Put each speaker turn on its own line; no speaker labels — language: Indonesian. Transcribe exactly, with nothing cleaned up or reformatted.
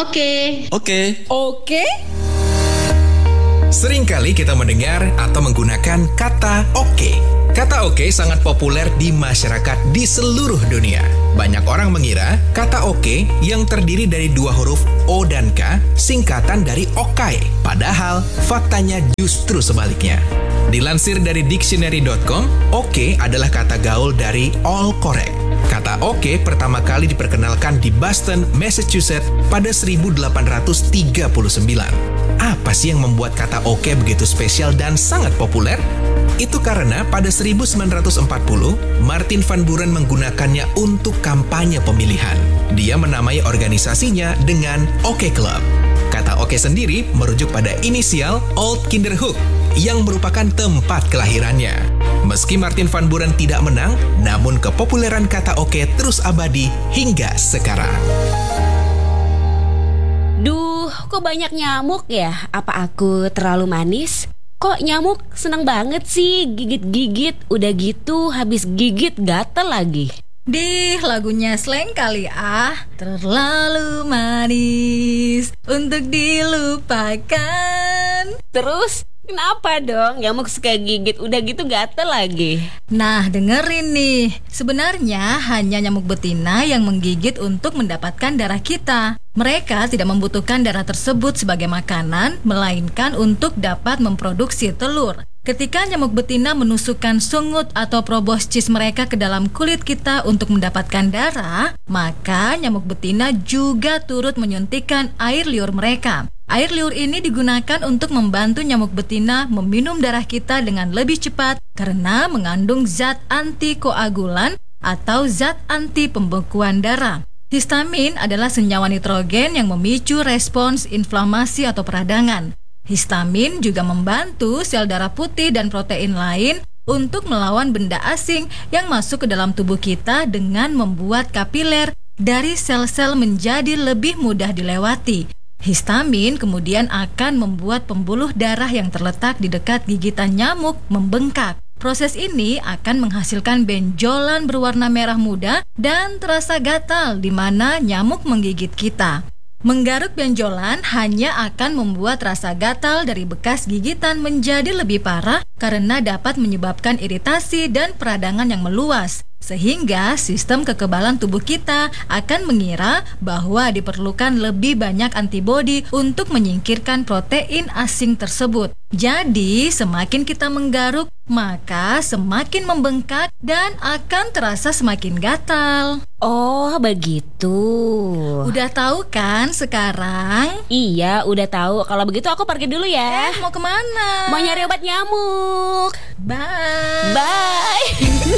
Oke.
Oke.
Oke?
Seringkali kita mendengar atau menggunakan kata oke. Kata oke sangat populer di masyarakat di seluruh dunia. Banyak orang mengira kata oke yang terdiri dari dua huruf O dan K singkatan dari okai. Padahal faktanya justru sebaliknya. Dilansir dari dictionary dot com, oke adalah kata gaul dari all correct. Kata oke pertama kali diperkenalkan di Boston, Massachusetts pada seribu delapan ratus tiga puluh sembilan. Apa sih yang membuat kata oke begitu spesial dan sangat populer? Itu karena pada seribu sembilan ratus empat puluh, Martin Van Buren menggunakannya untuk kampanye pemilihan. Dia menamai organisasinya dengan Oke Club. Kata oke sendiri merujuk pada inisial Old Kinderhook yang merupakan tempat kelahirannya. Meski Martin Van Buren tidak menang, namun kepopuleran kata oke terus abadi hingga sekarang.
Duh, kok banyak nyamuk ya? Apa aku terlalu manis? Kok nyamuk seneng banget sih gigit-gigit? Udah gitu habis gigit gatel lagi.
Dih, lagunya slang kali ah. Terlalu manis untuk dilupakan.
Terus kenapa dong nyamuk suka gigit? Udah gitu gatel lagi.
Nah, dengerin nih. Sebenarnya hanya nyamuk betina yang menggigit untuk mendapatkan darah kita. Mereka tidak membutuhkan darah tersebut sebagai makanan, melainkan untuk dapat memproduksi telur. Ketika nyamuk betina menusukkan sungut atau proboscis mereka ke dalam kulit kita untuk mendapatkan darah, maka nyamuk betina juga turut menyuntikkan air liur mereka. Air liur ini digunakan untuk membantu nyamuk betina meminum darah kita dengan lebih cepat karena mengandung zat antikoagulan atau zat anti pembekuan darah. Histamin adalah senyawa nitrogen yang memicu respons inflamasi atau peradangan. Histamin juga membantu sel darah putih dan protein lain untuk melawan benda asing yang masuk ke dalam tubuh kita dengan membuat kapiler dari sel-sel menjadi lebih mudah dilewati. Histamin kemudian akan membuat pembuluh darah yang terletak di dekat gigitan nyamuk membengkak. Proses ini akan menghasilkan benjolan berwarna merah muda dan terasa gatal di mana nyamuk menggigit kita. Menggaruk benjolan hanya akan membuat rasa gatal dari bekas gigitan menjadi lebih parah karena dapat menyebabkan iritasi dan peradangan yang meluas. Sehingga sistem kekebalan tubuh kita akan mengira bahwa diperlukan lebih banyak antibodi untuk menyingkirkan protein asing tersebut. Jadi, semakin kita menggaruk, maka semakin membengkak dan akan terasa semakin gatal.
Oh, begitu.
Udah tahu kan sekarang?
Iya, udah tahu. Kalau begitu aku pergi dulu ya.
Eh, mau kemana?
Mau nyari obat nyamuk.
Bye.
Bye.